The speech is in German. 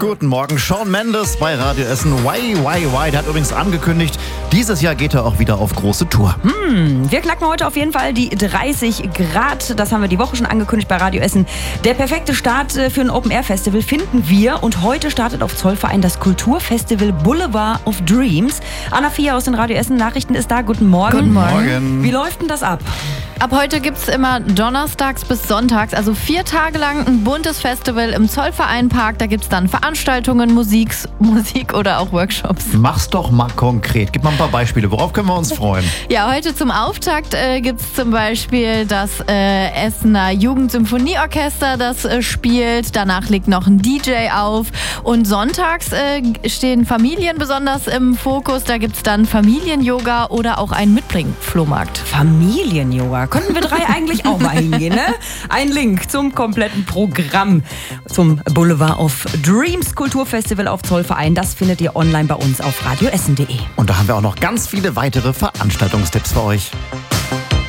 Guten Morgen, Shawn Mendes bei Radio Essen. Der hat übrigens angekündigt, dieses Jahr geht er auch wieder auf große Tour. Wir knacken heute auf jeden Fall die 30 Grad. Das haben wir die Woche schon angekündigt bei Radio Essen. Der perfekte Start für ein Open-Air-Festival finden wir. Und heute startet auf Zollverein das Kulturfestival Boulevard of Dreams. Anna Fia aus den Radio Essen Nachrichten ist da. Guten Morgen. Guten Morgen. Wie läuft denn das ab? Ab heute gibt es immer donnerstags bis sonntags, also 4 Tage lang ein buntes Festival im Zollvereinpark. Da gibt es dann Veranstaltungen, Musik oder auch Workshops. Mach's doch mal konkret. Gib mal ein paar Beispiele. Worauf können wir uns freuen? Ja, heute zum Auftakt gibt es zum Beispiel das Essener Jugendsymphonieorchester, das spielt. Danach legt noch ein DJ auf. Und sonntags stehen Familien besonders im Fokus. Da gibt es dann Familien-Yoga oder auch einen Mitbring-Flohmarkt. Familien-Yoga. Könnten wir 3 eigentlich auch mal hingehen, ne? Ein Link zum kompletten Programm zum Boulevard of Dreams Kulturfestival auf Zollverein. Das findet ihr online bei uns auf radioessen.de. Und da haben wir auch noch ganz viele weitere Veranstaltungstipps für euch.